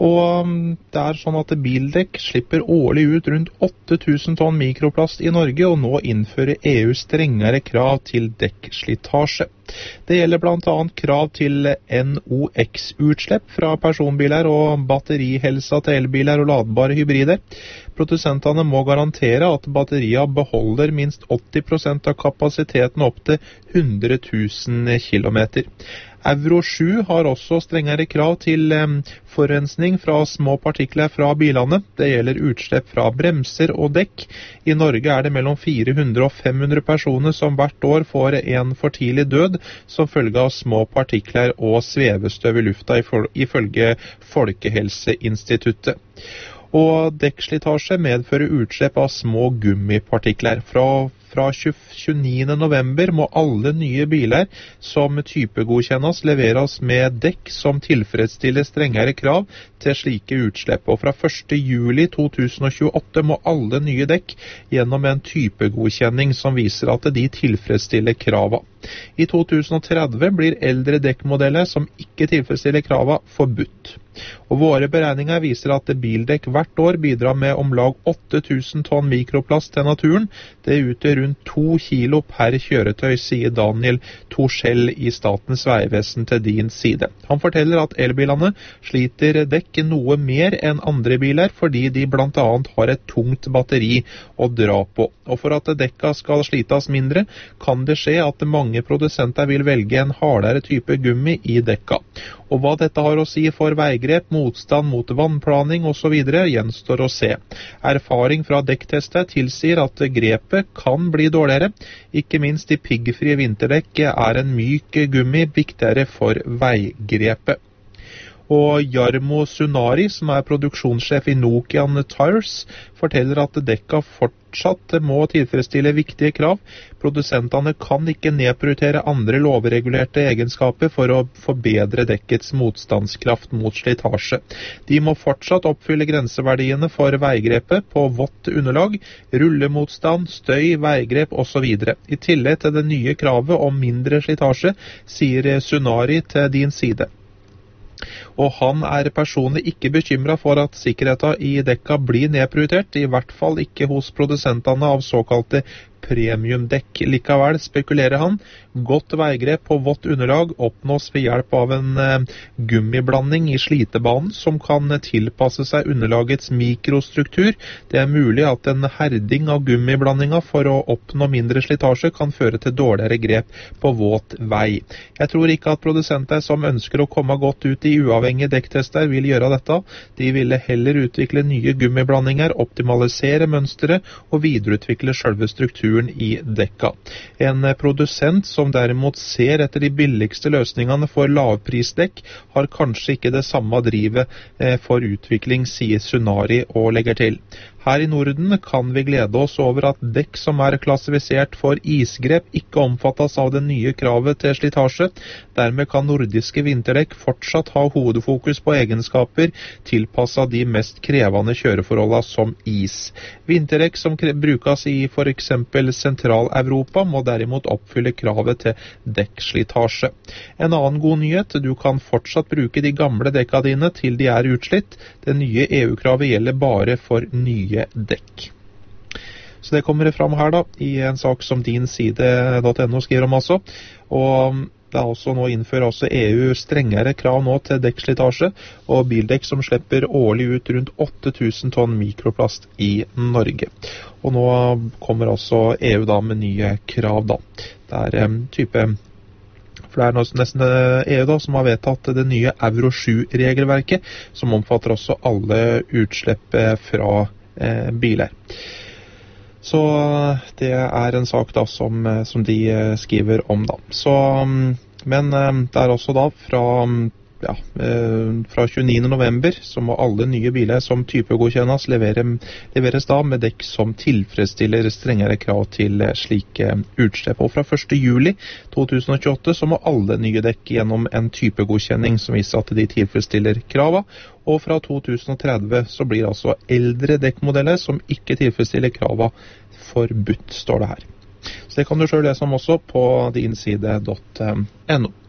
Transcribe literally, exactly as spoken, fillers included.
Og det er sånn at bildekk slipper årlig ut rundt åtte tusen tonn mikroplast i Norge, og nå innfører E U strengere krav til dekkslitasje. Det gjelder blant annet krav til N O X-utslipp fra personbiler og batterihelsa til elbiler og ladbare hybrider. Produsentene må garantere at batteriene beholder minst åtti prosent av kapasiteten opp til hundre tusen kilometer. Euro sju har også strengere krav til eh, forurensning fra små partikler fra bilene. Det gjelder utslipp fra bremser og dekk. I Norge er det mellom fire hundre og fem hundre personer som hvert år får en for tidlig død som følge av små partikler og svevestøv i lufta, ifølge Folkehelseinstituttet. Og dekkslitasje medfører utslipp av små gummipartikler. Fra Fra tjueniende november må alle nye biler som typegodkjennes leveres med dekk som tilfredsstiller strengere krav til slike utslipp. Og fra første juli to tusen og tjueåtte må alle nye dekk gjennom en typegodkjenning som viser at de tilfredsstiller kravene. I to tusen og tretti blir eldre dekkmodeller som ikke tilfredsstiller kravene forbudt. Og våre beregninger viser at bildekk hvert år bidrar med om lag åtte tusen tonn mikroplast til naturen. Det utgjør rundt to kilo per kjøretøy, sier Daniel Torskjell i Statens vegvesen til din side. Han forteller at elbilene sliter dekk noe mer enn andre biler, fordi de blant annet har et tungt batteri å dra på. Og for at dekka skal slites mindre, kan det skje at mange produsenter vil velge en hardere type gummi i dekka. Og hva dette har å si for veigrep, motstand mot vannplaning og så videre, gjenstår å se. Erfaring fra dekktester tilsier at grepet kan bli dårligere. Ikke minst i piggfrie vinterdekk er en myk gummi viktigere for veigrepet. Og Jarmo Sunari, som er produksjonssjef i Nokian Tires, forteller at dekka fortsatt må tilfredsstille viktige krav. Produsentene kan ikke nedprioritere andre lovregulerte egenskaper for å forbedre dekkets motstandskraft mot slitasje. De må fortsatt oppfylle grenseverdiene for veigrepet på vått underlag, rullemotstand, støy, veigrep og så videre. I tillegg til det nye kravet om mindre slitasje, sier Sunari til din side. Og han er personlig ikke bekymret for at sikkerheten i dekka blir nedprioritert, i hvert fall ikke hos produsentene av såkalte premiumdekk. Likevel, spekulerer han, godt veigrep på vått underlag oppnås ved hjelp av en eh, gummiblanding i slitebanen som kan tilpasse seg underlagets mikrostruktur. Det er mulig at en herding av gummiblandinga for å oppnå mindre slitasje kan føre til dårligere grep på våt vei. Jeg tror ikke at produsenter som ønsker å komme godt ut i uavhengige dekktester vil gjøre dette. De ville heller utvikle nye gummiblandinger, optimalisere mønsteret og videreutvikle selve strukturen i dekka. En produsent som derimot ser etter de billigste løsningene for lavprisdekk, har kanskje ikke det samme drivet for utvikling, sier Sunari og legger til. Her i Norden kan vi glede oss over at dekk som er klassifisert for isgrep ikke omfattes av det nye kravet til slitasje. Dermed kan nordiske vinterdekk fortsatt ha hovedfokus på egenskaper tilpasset de mest krevende kjøreforholdene som is. Vinterdekk som brukes i for eksempel Sentral-Europa må derimot oppfylle kravet til dekkslitasje. En annen god nyhet, du kan fortsatt bruke de gamle dekka dine til de er utslitt. Det nye E U-kravet gjelder bare for nye dekk. Så det kommer fram her da, i en sak som din side punktum no skriver om altså. Og det er også nå innfører også E U strengere krav nå til dekkslitasje, og bildekk som slipper årlig ut rundt åtte tusen tonn mikroplast i Norge. Og nå kommer også E U da med nye krav da. Det er um, type For det er nesten E U da, som har vedtatt det nye Euro sju-regelverket, som omfatter også alle utslipp fra eh, biler. Så det er en sak da som, som de skriver om da. Så, men det er også da fra, ja, fra tjueniende november så må alle nye biler som typegodkjennes levere, leveres da med dekk som tilfredsstiller strengere krav til slike utslipp. Og fra første juli to tusen og tjueåtte så må alle nye dekk gjennom en typegodkjenning som viser at de tilfredsstiller kravene. Og fra to tusen og tretti så blir altså eldre dekkmodeller som ikke tilfredsstiller kravene forbudt, står det her. Så det kan du selv lese om også på din side punktum no.